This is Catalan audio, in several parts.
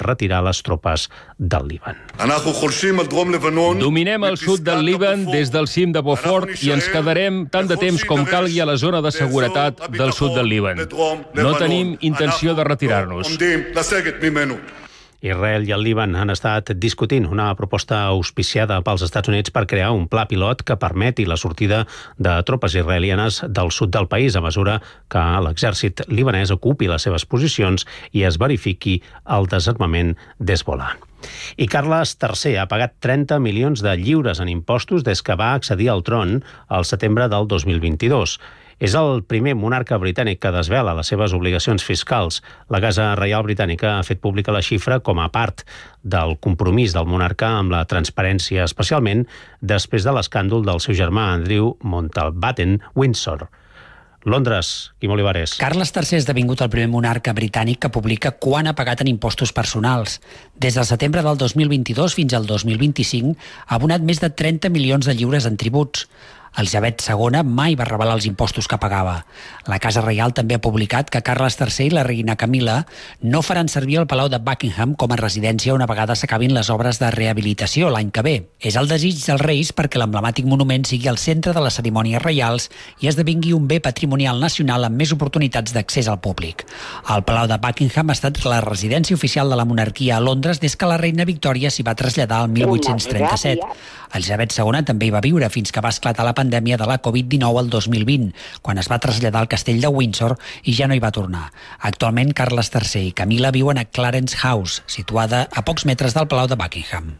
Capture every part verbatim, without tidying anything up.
retirar les tropes del Líban. Dominem el sud del Líban des del cim de Beaufort i ens quedarem tant de temps com calgui a la zona de seguretat del sud del Líban. No tenim intenció de retirar-nos. Israel i el Líban han estat discutint una proposta auspiciada pels Estats Units per crear un pla pilot que permeti la sortida de tropes israelianes del sud del país a mesura que l'exèrcit libanès ocupi les seves posicions i es verifiqui el desarmament d'Hezbollah. I Carles tercer ha pagat trenta milions de lliures en impostos des que va accedir al tron al setembre del dos mil vint-i-dos. És el primer monarca britànic que desvela les seves obligacions fiscals. La Casa Reial Britànica ha fet pública la xifra com a part del compromís del monarca amb la transparència, especialment després de l'escàndol del seu germà Andrew Mountbatten Windsor. Londres, Quim Olivares. Carles tercer ha esdevingut el primer monarca britànic que publica quan ha pagat en impostos personals. Des del setembre del dos mil vint-i-dos fins al dos mil vint-i-cinc ha abonat més de trenta milions de lliures en tributs. Elisabet segona mai va revelar els impostos que pagava. La Casa Reial també ha publicat que Carles tercer i la reina Camila no faran servir el Palau de Buckingham com a residència una vegada s'acabin les obres de rehabilitació l'any que ve. És el desig dels reis perquè l'emblemàtic monument sigui el centre de les cerimònies reials i esdevingui un bé patrimonial nacional amb més oportunitats d'accés al públic. El Palau de Buckingham ha estat la residència oficial de la monarquia a Londres des que la reina Victòria s'hi va traslladar el mil vuit-cents trenta-set. Elisabet segona també hi va viure fins que va esclatar la pandèmia de la covid dinou el dos mil vint, quan es va traslladar al castell de Windsor i ja no hi va tornar. Actualment, Carles tercer i Camila viuen a Clarence House, situada a pocs metres del Palau de Buckingham.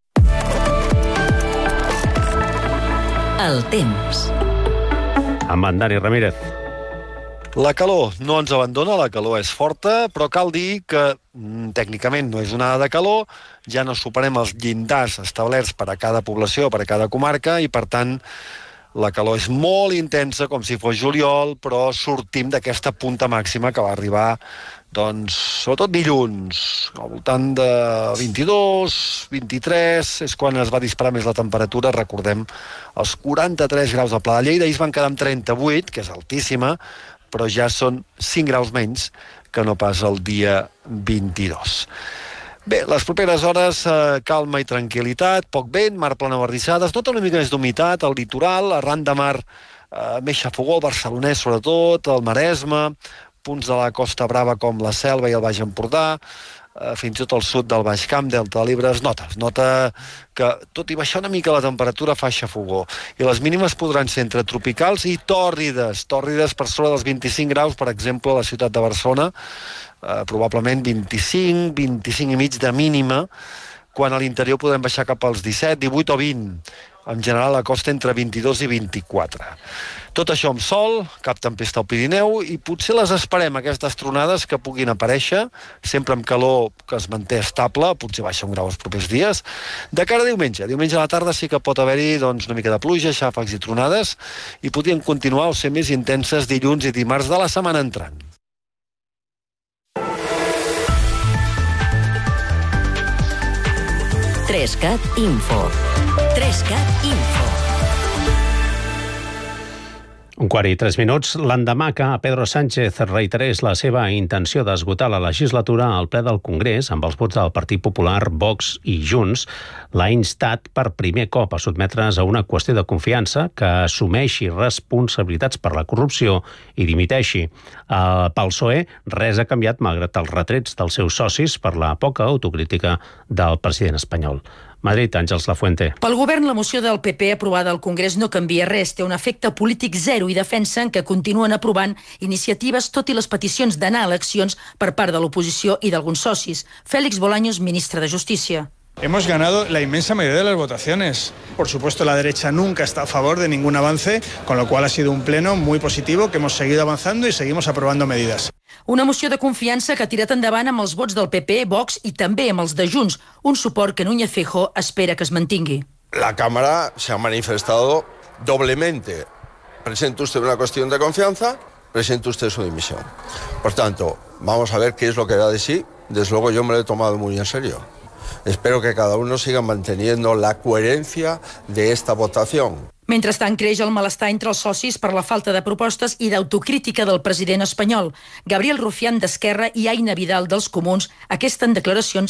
El temps. Amb en Dani Ramírez. La calor no ens abandona, la calor és forta, però cal dir que mm, tècnicament no és onada de calor, ja no superem els llindars establerts per a cada població, per a cada comarca, i per tant la calor és molt intensa, com si fos juliol, però sortim d'aquesta punta màxima que va arribar, doncs, sobretot dilluns, al voltant de vint-i-dos, vint-i-tres, és quan es va disparar més la temperatura, recordem, els quaranta-tres graus al Pla de Lleida, ahir es van quedar amb trenta-vuit, que és altíssima, però ja són cinc graus menys que no pas el dia vint-i-dos. Bé, les properes hores, eh, calma i tranquil·litat, poc vent, mar plena o bardissada, es nota una mica més d'humitat al litoral, arran de mar eh, més xafogó, el barcelonès sobretot, el Maresme, punts de la Costa Brava com la Selva i el Baix Empordà, eh, fins i tot al sud del Baix Camp, Delta de l'Ebre, es nota, es nota que tot i baixar una mica la temperatura fa xafogó. I les mínimes podran ser entre tropicals i tòrrides, tòrrides per sobre dels vint-i-cinc graus, per exemple, a la ciutat de Barcelona, eh, probablement vint-i-cinc, vint-i-cinc i mig de mínima, quan a l'interior podem baixar cap als disset, divuit o vint. En general, a la costa entre vint-i-dos i vint-i-quatre. Tot això amb sol, cap tempesta al Pirineu, i potser les esperem, aquestes tronades que puguin aparèixer, sempre amb calor que es manté estable, potser baixa un grau els propers dies. De cara a diumenge, diumenge a la tarda sí que pot haver-hi doncs, una mica de pluja, xàfecs i tronades, i podrien continuar o ser més intenses dilluns i dimarts de la setmana entrant. Trescat Info. Trescat Info. Un quart i tres minuts. L'endemà que Pedro Sánchez reiterés la seva intenció d'esgotar la legislatura al ple del Congrés, amb els vots del Partit Popular, Vox i Junts, l'ha instat per primer cop a sotmetre's a una qüestió de confiança, que assumeixi responsabilitats per la corrupció i dimiteixi. Pel P S O E, res ha canviat malgrat els retrets dels seus socis per la poca autocrítica del president espanyol. Madrid, Àngels Lafuente. Pel govern, la moció del P P aprovada al Congrés no canvia res, té un efecte polític zero i defensen que continuen aprovant iniciatives tot i les peticions d'anar a eleccions per part de l'oposició i d'alguns socis. Félix Bolaños, ministre de Justícia. Hemos ganado la inmensa mayoría de las votaciones. Por supuesto, la derecha nunca está a favor de ningún avance, con lo cual ha sido un pleno muy positivo, que hemos seguido avanzando y seguimos aprobando medidas. Una moció de confiança que ha tirat endavant amb els vots del P P, Vox i també amb els de Junts, un suport que Núñez Feijóo espera que es mantingui. La Cámara se ha manifestado doblemente. Presenta usted una cuestión de confianza, presenta usted su dimisión. Por tanto, vamos a ver qué es lo que da de sí. Desde luego yo me lo he tomado muy en serio. Espero que cada uno siga manteniendo la coherencia de esta votación. Mentrestant, creix el malestar entre els socis per la falta de propostes i d'autocrítica del president espanyol. Gabriel Rufián, d'Esquerra, i Aina Vidal, dels Comuns, aquestes declaracions